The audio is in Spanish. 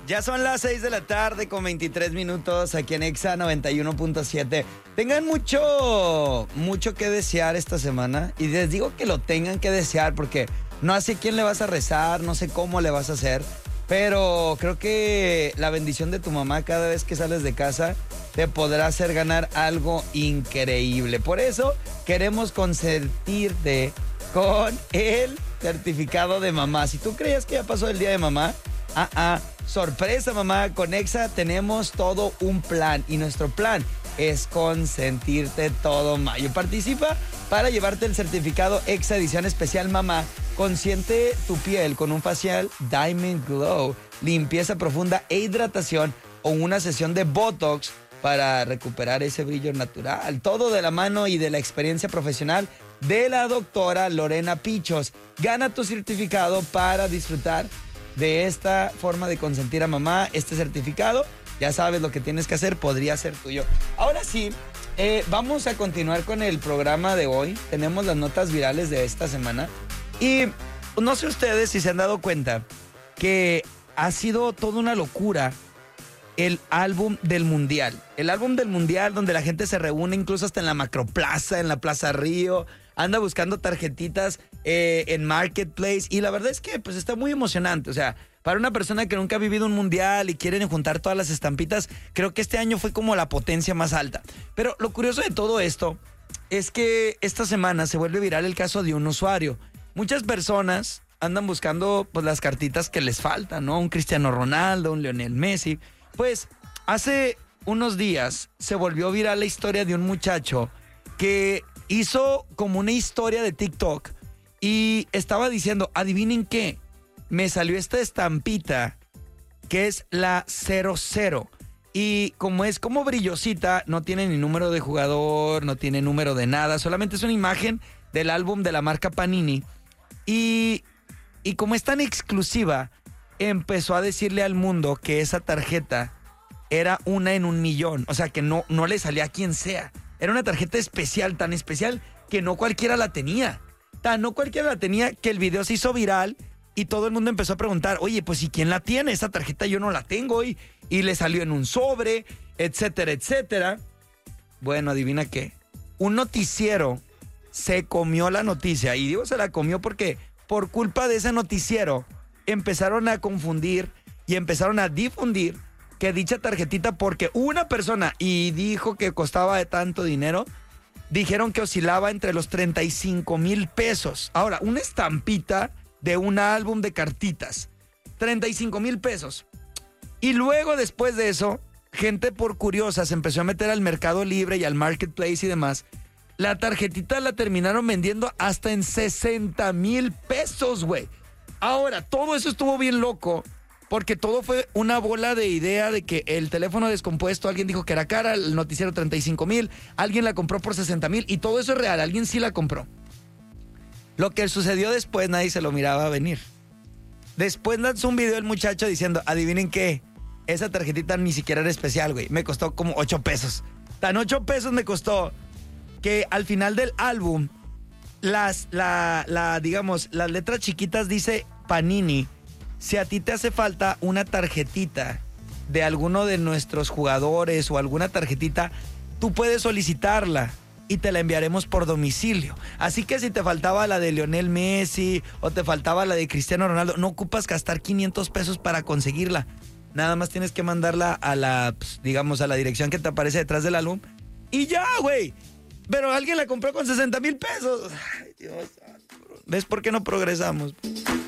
Ya son las 6 de la tarde con 23 minutos aquí en Exa 91.7. Tengan mucho que desear esta semana. Y les digo que lo tengan que desear porque no sé quién le vas a rezar, no sé cómo le vas a hacer. Pero creo que la bendición de tu mamá cada vez que sales de casa te podrá hacer ganar algo increíble. Por eso queremos consentirte con el certificado de mamá. Si tú creías que ya pasó el día de mamá, sorpresa mamá, con Exa tenemos todo un plan y nuestro plan es consentirte todo mayo. Participa para llevarte el certificado Exa edición especial mamá. Consiente tu piel con un facial Diamond Glow, limpieza profunda e hidratación o una sesión de Botox para recuperar ese brillo natural. Todo de la mano y de la experiencia profesional de la doctora Lorena Pichos. Gana tu certificado para disfrutar de esta forma de consentir a mamá. Este certificado, ya sabes lo que tienes que hacer, podría ser tuyo. Ahora sí, vamos a continuar con el programa de hoy. Tenemos las notas virales de esta semana. Y no sé ustedes si se han dado cuenta que ha sido toda una locura el álbum del Mundial. El álbum del Mundial donde la gente se reúne incluso hasta en la Macroplaza, en la Plaza Río. Anda buscando tarjetitas en Marketplace. Y la verdad es que pues está muy emocionante. O sea, para una persona que nunca ha vivido un mundial y quieren juntar todas las estampitas, creo que este año fue como la potencia más alta. Pero lo curioso de todo esto es que esta semana se vuelve viral el caso de un usuario. Muchas personas andan buscando pues las cartitas que les faltan, ¿no? Un Cristiano Ronaldo, un Lionel Messi. Pues hace unos días se volvió viral la historia de un muchacho que hizo como una historia de TikTok y estaba diciendo, adivinen qué, me salió esta estampita que es la 00 y como es como brillosita, no tiene ni número de jugador, no tiene número de nada, solamente es una imagen del álbum de la marca Panini y como es tan exclusiva, empezó a decirle al mundo que esa tarjeta era una en 1,000,000, o sea que no le salía a quien sea. Era una tarjeta especial, tan especial que no cualquiera la tenía. No cualquiera la tenía, que el video se hizo viral y todo el mundo empezó a preguntar, oye, pues ¿y quién la tiene? Esa tarjeta yo no la tengo y le salió en un sobre, etcétera, etcétera. Bueno, adivina qué. Un noticiero se comió la noticia y digo se la comió porque por culpa de ese noticiero empezaron a confundir y empezaron a difundir que dicha tarjetita, porque una persona y dijo que costaba de tanto dinero, dijeron que oscilaba entre los 35,000 pesos. Ahora, una estampita de un álbum de cartitas, 35,000 pesos. Y luego, después de eso, gente por curiosa se empezó a meter al Mercado Libre y al Marketplace y demás. La tarjetita la terminaron vendiendo hasta en 60,000 pesos, güey. Ahora, todo eso estuvo bien loco, porque todo fue una bola de idea de que el teléfono descompuesto, alguien dijo que era cara, el noticiero 35,000, alguien la compró por 60,000 y todo eso es real, alguien sí la compró. Lo que sucedió después nadie se lo miraba venir. Después lanzó un video el muchacho diciendo, adivinen qué, esa tarjetita ni siquiera era especial, güey, me costó como 8 pesos. Tan 8 pesos me costó que al final del álbum, digamos, las letras chiquitas dice Panini. Si a ti te hace falta una tarjetita de alguno de nuestros jugadores o alguna tarjetita, tú puedes solicitarla y te la enviaremos por domicilio. Así que si te faltaba la de Lionel Messi o te faltaba la de Cristiano Ronaldo, no ocupas gastar 500 pesos para conseguirla. Nada más tienes que mandarla a la, pues, digamos, a la dirección que te aparece detrás del álbum y ya, güey. Pero alguien la compró con 60,000 pesos. Ay, Dios. ¿Ves por qué no progresamos?